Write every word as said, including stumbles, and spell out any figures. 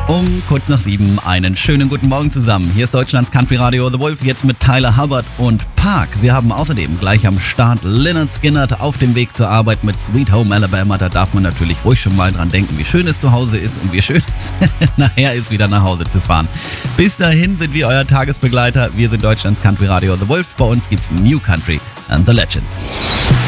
Um kurz nach sieben einen schönen guten Morgen zusammen. Hier ist Deutschlands Country Radio The Wolf, jetzt mit Tyler Hubbard und Park. Wir haben außerdem gleich am Start Lynyrd Skynyrd auf dem Weg zur Arbeit mit Sweet Home Alabama. Da darf man natürlich ruhig schon mal dran denken, wie schön es zu Hause ist und wie schön es nachher ist, wieder nach Hause zu fahren. Bis dahin sind wir euer Tagesbegleiter. Wir sind Deutschlands Country Radio The Wolf. Bei uns gibt's New Country and the Legends.